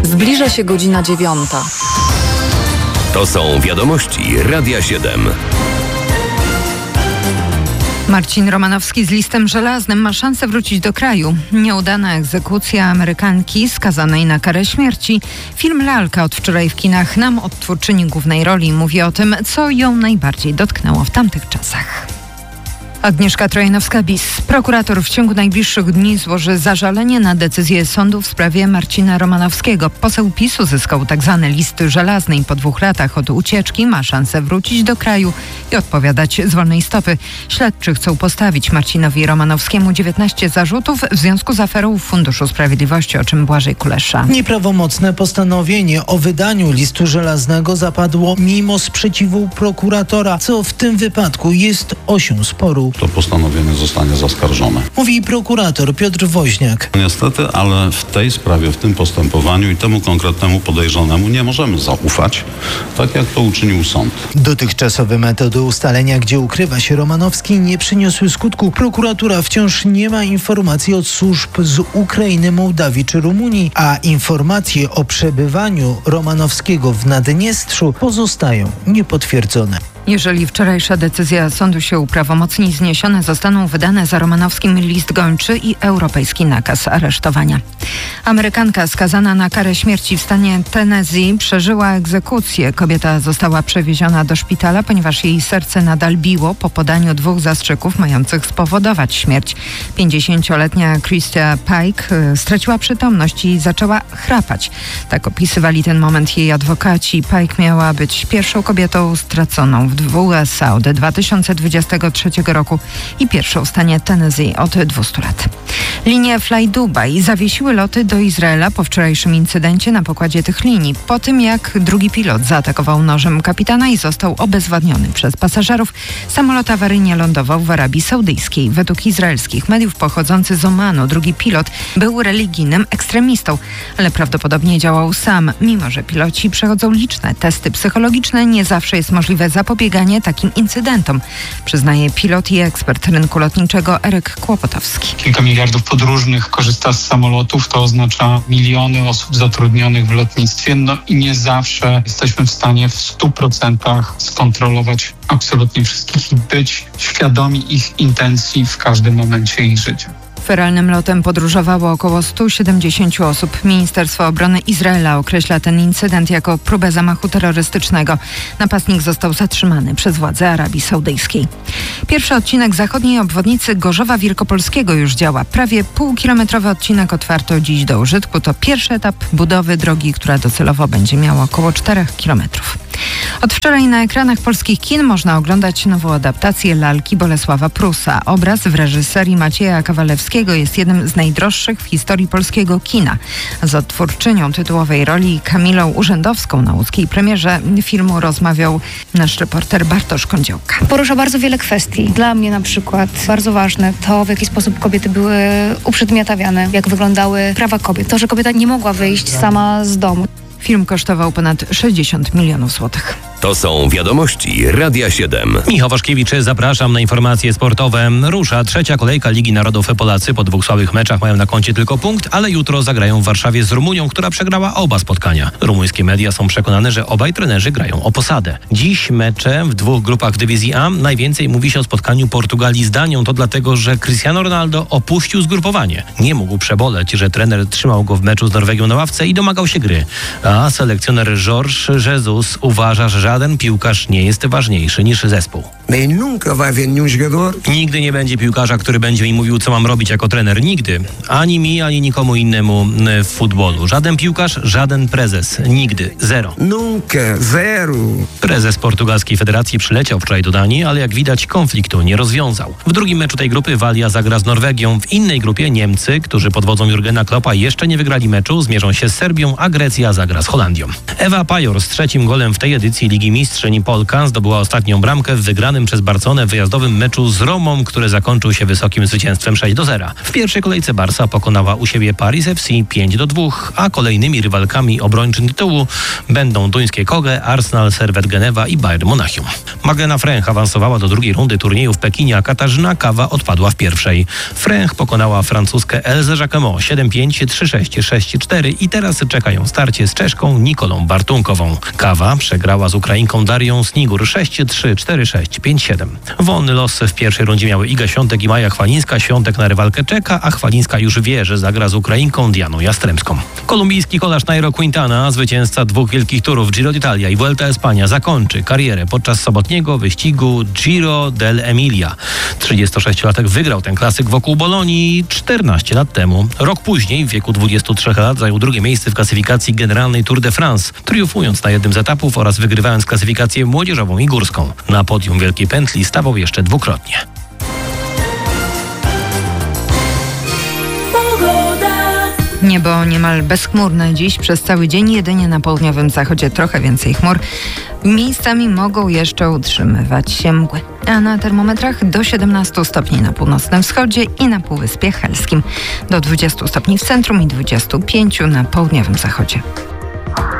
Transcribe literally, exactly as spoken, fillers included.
Zbliża się godzina dziewiąta. To są wiadomości Radia siedem. Marcin Romanowski z listem żelaznym ma szansę wrócić do kraju. Nieudana egzekucja Amerykanki skazanej na karę śmierci. Film Lalka od wczoraj w kinach nam od twórczyni głównej roli mówi o tym, co ją najbardziej dotknęło w tamtych czasach. Agnieszka Trojanowska-Bis. Prokurator w ciągu najbliższych dni złoży zażalenie na decyzję sądu w sprawie Marcina Romanowskiego. Poseł PiSu zyskał tzw. list żelazny i po dwóch latach od ucieczki ma szansę wrócić do kraju i odpowiadać z wolnej stopy. Śledczy chcą postawić Marcinowi Romanowskiemu dziewiętnaście zarzutów w związku z aferą w Funduszu Sprawiedliwości, o czym Błażej Kulesza. Nieprawomocne postanowienie o wydaniu listu żelaznego zapadło mimo sprzeciwu prokuratora, co w tym wypadku jest osią sporu. To postanowienie zostanie zaskarżone. Mówi prokurator Piotr Woźniak. Niestety, ale w tej sprawie, w tym postępowaniu i temu konkretnemu podejrzanemu nie możemy zaufać, tak jak to uczynił sąd. Dotychczasowe metody ustalenia, gdzie ukrywa się Romanowski, nie przyniosły skutku. Prokuratura wciąż nie ma informacji od służb z Ukrainy, Mołdawii czy Rumunii, a informacje o przebywaniu Romanowskiego w Naddniestrzu pozostają niepotwierdzone. Jeżeli wczorajsza decyzja sądu się uprawomocni, zniesione zostaną wydane za Romanowskim list gończy i europejski nakaz aresztowania. Amerykanka skazana na karę śmierci w stanie Tennessee przeżyła egzekucję. Kobieta została przewieziona do szpitala, ponieważ jej serce nadal biło po podaniu dwóch zastrzyków mających spowodować śmierć. pięćdziesięcioletnia Christia Pike straciła przytomność i zaczęła chrapać. Tak opisywali ten moment jej adwokaci. Pike miała być pierwszą kobietą straconą w W S A od dwa tysiące dwudziestego trzeciego roku i pierwszą w stanie Tennessee od dwustu lat. Linie Fly Dubai zawiesiły loty do Izraela po wczorajszym incydencie na pokładzie tych linii, po tym jak drugi pilot zaatakował nożem kapitana i został obezwładniony przez pasażerów. Samolot awaryjnie lądował w Arabii Saudyjskiej. Według izraelskich mediów pochodzący z Omanu drugi pilot był religijnym ekstremistą, ale prawdopodobnie działał sam. Mimo że piloci przechodzą liczne testy psychologiczne, nie zawsze jest możliwe zapobieganie takim incydentom, przyznaje pilot i ekspert rynku lotniczego Eryk Kłopotowski. Kilka miliardów podróżnych korzysta z samolotów, to oznacza miliony osób zatrudnionych w lotnictwie, no i nie zawsze jesteśmy w stanie w stu procentach skontrolować absolutnie wszystkich i być świadomi ich intencji w każdym momencie ich życia. Feralnym lotem podróżowało około stu siedemdziesięciu osób. Ministerstwo Obrony Izraela określa ten incydent jako próbę zamachu terrorystycznego. Napastnik został zatrzymany przez władze Arabii Saudyjskiej. Pierwszy odcinek zachodniej obwodnicy Gorzowa Wielkopolskiego już działa. Prawie półkilometrowy odcinek otwarto dziś do użytku. To pierwszy etap budowy drogi, która docelowo będzie miała około czterech kilometrów. Od wczoraj na ekranach polskich kin można oglądać nową adaptację Lalki Bolesława Prusa. Obraz w reżyserii Macieja Kawalewskiego jest jednym z najdroższych w historii polskiego kina. Z odtwórczynią tytułowej roli Kamilą Urzędowską na łódzkiej premierze filmu rozmawiał nasz reporter Bartosz Kądziołka. Porusza bardzo wiele kwestii. Dla mnie na przykład bardzo ważne to, w jaki sposób kobiety były uprzedmiotawiane, jak wyglądały prawa kobiet. To, że kobieta nie mogła wyjść sama z domu. Film kosztował ponad sześćdziesiąt milionów złotych. To są wiadomości Radia siedem. Michał Waszkiewicz, zapraszam na informacje sportowe. Rusza trzecia kolejka Ligi Narodów. Polacy po dwóch słabych meczach mają na koncie tylko punkt, ale jutro zagrają w Warszawie z Rumunią, która przegrała oba spotkania. Rumuńskie media są przekonane, że obaj trenerzy grają o posadę. Dziś mecze w dwóch grupach w dywizji A. Najwięcej mówi się o spotkaniu Portugalii z Danią. To dlatego, że Cristiano Ronaldo opuścił zgrupowanie. Nie mógł przeboleć, że trener trzymał go w meczu z Norwegią na ławce i domagał się gry. A selekcjoner Jorge Jesus uważa, że żaden piłkarz nie jest ważniejszy niż zespół. Nigdy nie będzie piłkarza, który będzie mi mówił, co mam robić jako trener. Nigdy. Ani mi, ani nikomu innemu w futbolu. Żaden piłkarz, żaden prezes. Nigdy. Zero. Nunca. Zero. Prezes portugalskiej federacji przyleciał wczoraj do Danii, ale jak widać konfliktu nie rozwiązał. W drugim meczu tej grupy Walia zagra z Norwegią. W innej grupie Niemcy, którzy pod wodzą Jurgena Kloppa jeszcze nie wygrali meczu, zmierzą się z Serbią, a Grecja zagra z Holandią. Ewa Pajor z trzecim golem w tej edycji Ligi Mistrzyń Polka zdobyła ostatnią bramkę w wygranej wygranym przez Barcelonę wyjazdowym meczu z Romą, który zakończył się wysokim zwycięstwem sześć do zera. W pierwszej kolejce Barca pokonała u siebie Paris F C pięć do dwóch, a kolejnymi rywalkami obrońcy tytułu będą duńskie Koge, Arsenal, Servette Genewa i Bayern Monachium. Magdalena Fręch awansowała do drugiej rundy turnieju w Pekinie, a Katarzyna Kawa odpadła w pierwszej. Fręch pokonała francuskę Elzę Jacquemot siedem pięć, trzy sześć, sześć cztery i teraz czekają starcie z Czeszką Nikolą Bartunkową. Kawa przegrała z Ukrainką Darią Snigur sześć trzy, cztery sześć, pięć siedem. Wolny los w pierwszej rundzie miały Iga Świątek i Maja Chwalińska. Świątek na rywalkę czeka, a Chwalińska już wie, że zagra z Ukrainką Dianą Jastrzębską. Kolumbijski kolarz Nairo Quintana, zwycięzca dwóch wielkich turów Giro d'Italia i Vuelta a España, zakończy karierę podczas sobotniego wyścigu Giro dell'Emilia. trzydziestosześciolatek wygrał ten klasyk wokół Bolonii czternaście lat temu. Rok później, w wieku dwudziestu trzech lat, zajął drugie miejsce w klasyfikacji generalnej Tour de France, triumfując na jednym z etapów oraz wygrywając klasyfikację młodzieżową i górską. Na podium Wielkiej Pętli stawał jeszcze dwukrotnie. Niebo niemal bezchmurne dziś przez cały dzień, jedynie na południowym zachodzie trochę więcej chmur. Miejscami mogą jeszcze utrzymywać się mgły. A na termometrach do siedemnastu stopni na północnym wschodzie i na Półwyspie Helskim. Do dwudziestu stopni w centrum i dwudziestu pięciu na południowym zachodzie.